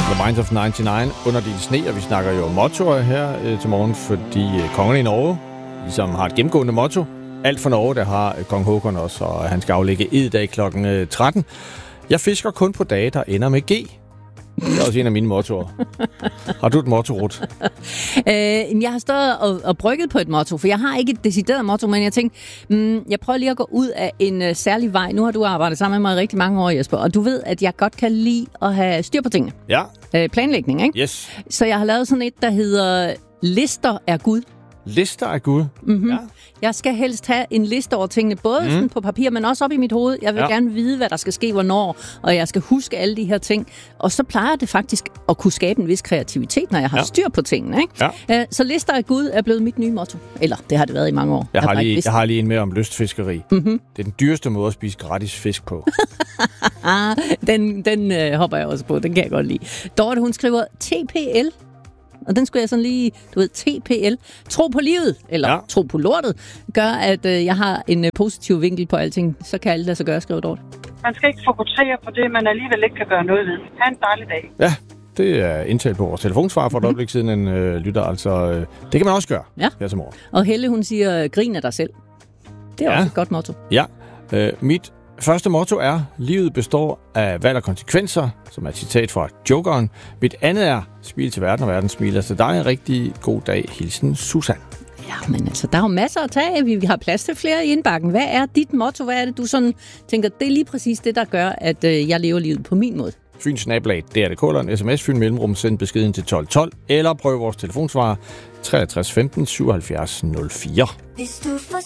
The Minds of 99 under din sne, og vi snakker jo om mottoer her til morgen, fordi kongen i Norge ligesom har et gennemgående motto. Alt for Norge, der har kong Håkon også, og han skal aflægge ed dag kl. 13. Jeg fisker kun på dage, der ender med G. Det er også en af mine mottoer. Har du et motto, Ruth? Jeg har stået og brygget på et motto, for jeg har ikke et decideret motto, men jeg tænkte, jeg prøver lige at gå ud af en særlig vej. Nu har du arbejdet sammen med mig i rigtig mange år, Jesper, og du ved, at jeg godt kan lide at have styr på tingene. Ja. Planlægning, ikke? Yes. Så jeg har lavet sådan et, der hedder Lister er Gud. Lister er Gud? Mm-hmm. Ja. Jeg skal helst have en liste over tingene, både sådan på papir, men også op i mit hoved. Jeg vil gerne vide, hvad der skal ske, hvornår, og jeg skal huske alle de her ting. Og så plejer det faktisk at kunne skabe en vis kreativitet, når jeg har styr på tingene. Ikke? Ja. Så Lister af Gud er blevet mit nye motto. Eller, det har det været i mange år. Jeg har lige en mere om lystfiskeri. Mm-hmm. Det er den dyreste måde at spise gratis fisk på. Den hopper jeg også på. Den kan jeg godt lide. Dorte, hun skriver TPL. Og den skulle jeg sådan lige, TPL, tro på livet, eller tro på lortet, gør, at jeg har en positiv vinkel på alting. Så kan alt lade sig gøre, skriver Dorte. Man skal ikke fokusere på det, man alligevel ikke kan gøre noget ved. Ha' en dejlig dag. Ja, det er indtalt på vores telefonsvar for et øjeblik siden en lytter. Altså, det kan man også gøre her til morgen. Og Helle, hun siger, grin af dig selv. Det er også et godt motto. Ja, mit første motto er, livet består af valg og konsekvenser, som er et citat fra Jokeren. Mit andet er, smil til verden, og verden smiler til dig. En rigtig god dag. Hilsen, Susan. Ja, men altså, der er jo masser at tage. Vi har plads til flere i indbakken. Hvad er dit motto? Hvad er det, du sådan tænker, det er lige præcis det, der gør, at jeg lever livet på min måde? Fyns Snablag, det er det kolder. En sms, Fyn Mellemrum, send beskeden til 1212, eller prøv vores telefonsvarer 63 15 77 04. Hvis du får